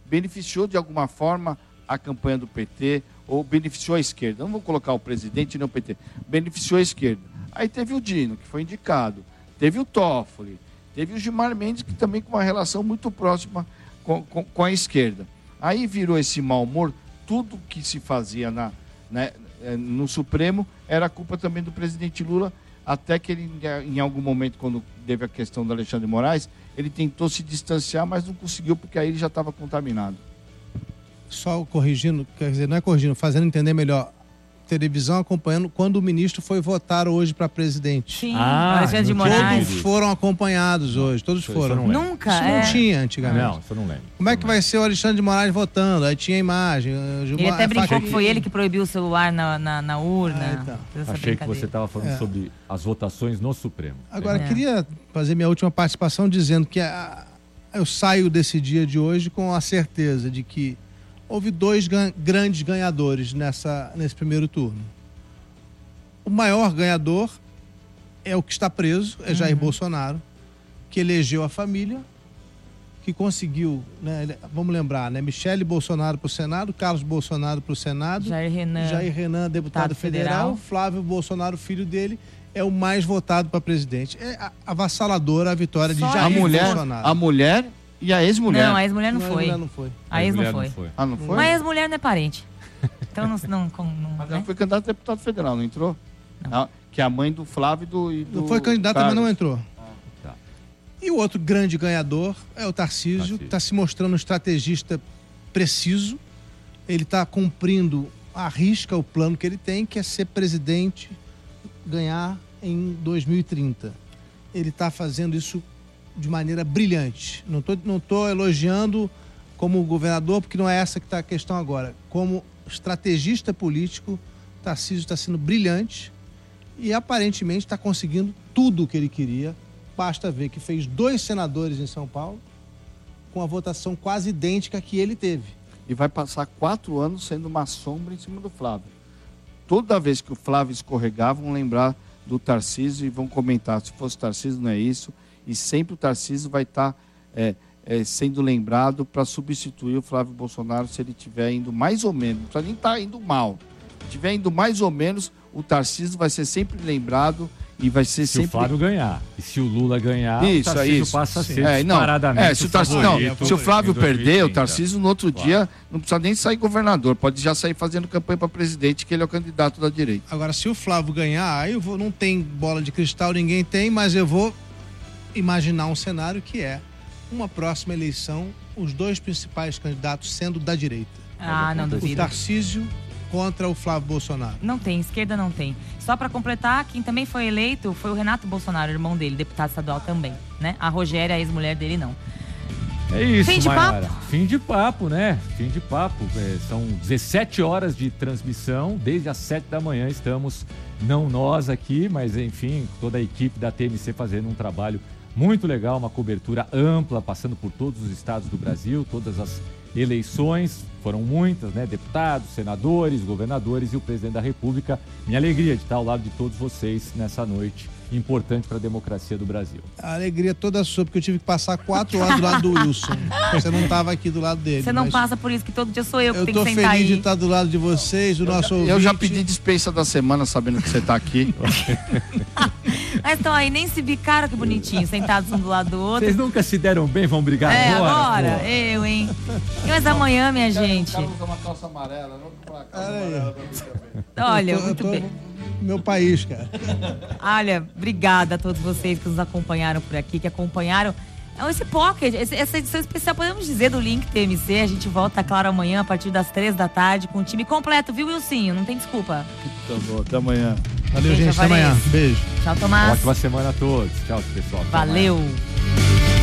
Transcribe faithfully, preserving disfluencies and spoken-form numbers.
beneficiou de alguma forma a campanha do P T, ou beneficiou a esquerda. Não vou colocar o presidente nem o P T. Beneficiou a esquerda. Aí teve o Dino, que foi indicado. Teve o Toffoli. Teve o Gilmar Mendes, que também com uma relação muito próxima com, com, com a esquerda. Aí virou esse mau humor. Tudo que se fazia na, né, no Supremo era culpa também do presidente Lula, até que ele, em algum momento, quando teve a questão do Alexandre de Moraes, ele tentou se distanciar, mas não conseguiu, porque aí ele já estava contaminado. Só corrigindo, quer dizer, não é corrigindo, fazendo entender melhor. Televisão acompanhando quando o ministro foi votar hoje para presidente. Sim, ah, Alexandre de Moraes. Todos foram acompanhados hoje, todos isso foram. Nunca, Isso é. não tinha antigamente. Não, isso eu não lembro. Como é que vai ser o Alexandre de Moraes votando? Aí tinha imagem. Ele até brincou que foi ele que proibiu o celular na, na, na urna. Ah, então. Achei que você estava falando é. sobre as votações no Supremo. Agora, é. queria fazer minha última participação dizendo que a, eu saio desse dia de hoje com a certeza de que houve dois gan- grandes ganhadores nessa, nesse primeiro turno. O maior ganhador é o que está preso, é Jair uhum. Bolsonaro, que elegeu a família, que conseguiu, né, vamos lembrar, né, Michele Bolsonaro para o Senado, Carlos Bolsonaro para o Senado, Jair Renan, Jair Renan deputado federal, federal, Flávio Bolsonaro, filho dele, é o mais votado para presidente. É avassaladora a vitória Só de Jair a mulher, Bolsonaro. A mulher e a ex-mulher. Não, a ex-mulher não, não, foi. A ex-mulher não foi. A ex não foi. não foi. Ah, não foi? Mas a ex-mulher não é parente. Então não... não, não mas né? ela foi candidata a deputado federal, não entrou? Não. Que é a mãe do Flávio e do, e do Não foi candidata, Carlos. mas não entrou. Ah, tá. E o outro grande ganhador é o Tarcísio, que está se mostrando um estrategista preciso. Ele está cumprindo à risca o plano que ele tem, que é ser presidente, ganhar em dois mil e trinta. Ele está fazendo isso de maneira brilhante. Não estou não tô elogiando como governador, porque não é essa que está a questão agora. Como estrategista político, Tarcísio está sendo brilhante e aparentemente está conseguindo tudo o que ele queria. Basta ver que fez dois senadores em São Paulo com a votação quase idêntica que ele teve. E vai passar quatro anos sendo uma sombra em cima do Flávio. Toda vez que o Flávio escorregava, vão lembrar do Tarcísio e vão comentar, se fosse o Tarcísio não é isso, e sempre o Tarcísio vai estar é, é, sendo lembrado para substituir o Flávio Bolsonaro se ele estiver indo mais ou menos, não precisa nem estar indo mal. Se estiver indo mais ou menos, o Tarcísio vai ser sempre lembrado e vai ser se sempre... Se o Flávio ganhar e se o Lula ganhar, isso, o Tarcísio isso. passa a ser é, não, disparadamente é, se o Tarcísio, não, se o Flávio perder, o Tarcísio no outro claro. dia não precisa nem sair governador, pode já sair fazendo campanha para presidente, que ele é o candidato da direita. Agora, se o Flávio ganhar, aí eu vou, não tem bola de cristal, ninguém tem, mas eu vou imaginar um cenário que é uma próxima eleição, os dois principais candidatos sendo da direita. Ah, não duvido. O Tarcísio contra o Flávio Bolsonaro. Não tem, esquerda não tem. Só para completar, quem também foi eleito foi o Renato Bolsonaro, irmão dele, deputado estadual também, né? A Rogéria, a ex-mulher dele, não. É isso, Fim de Mayara. papo? Fim de papo, né? Fim de papo. É, são dezessete horas de transmissão, desde as sete da manhã estamos, não nós aqui, mas enfim, toda a equipe da T M C fazendo um trabalho muito legal, uma cobertura ampla, passando por todos os estados do Brasil, todas as eleições, foram muitas, né? Deputados, senadores, governadores e o presidente da República. Minha alegria de estar ao lado de todos vocês nessa noite importante para a democracia do Brasil. A alegria toda sua, porque eu tive que passar quatro horas do lado do Wilson. Você não estava aqui do lado dele. Você não passa por isso, que todo dia sou eu que eu tenho que sentar aí. Eu tô feliz de estar do lado de vocês, do eu nosso já, ouvinte. Eu já pedi dispensa da semana, sabendo que você está aqui. Mas estão aí, nem se bicaram, que bonitinho, sentados um do lado do outro. Vocês nunca se deram bem, vão brigar é, agora? agora? Pô. Eu, hein? Mas amanhã, minha gente. Uma calça amarela, não uma calça amarela pra mim. Olha, eu tô, muito eu tô bem. No meu país, cara. Olha, obrigada a todos vocês que nos acompanharam por aqui, que acompanharam esse pocket, essa edição especial, podemos dizer, do Link T M C. A gente volta, claro, amanhã a partir das três da tarde com o time completo, viu, Wilsinho? Não tem desculpa. Tá bom, até amanhã. Valeu, gente, até amanhã. Beijo. Tchau, Tomás. Ótima semana a todos. Tchau, pessoal. Valeu.